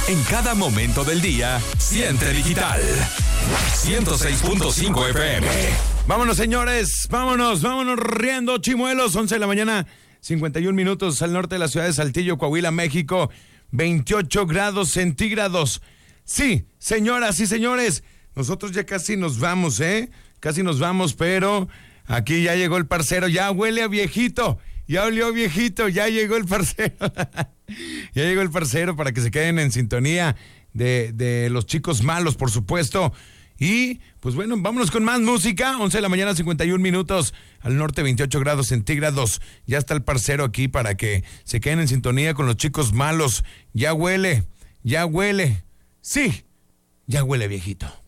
En cada momento del día, siente digital. 106.5 FM. Vámonos, señores, vámonos riendo, chimuelos. 11 de la mañana, 51 minutos al norte de la ciudad de Saltillo, Coahuila, México. 28 grados centígrados. Sí, señoras y señores, nosotros ya casi nos vamos, Casi nos vamos, pero aquí ya llegó el parcero, ya huele a viejito. Ya olió viejito, ya llegó el parcero. Ya llegó el parcero para que se queden en sintonía de los chicos malos, por supuesto. Y, pues bueno, vámonos con más música. 11 de la mañana, 51 minutos. Al norte, 28 grados centígrados. Ya está el parcero aquí para que se queden en sintonía con los chicos malos. Ya huele. Sí, ya huele viejito.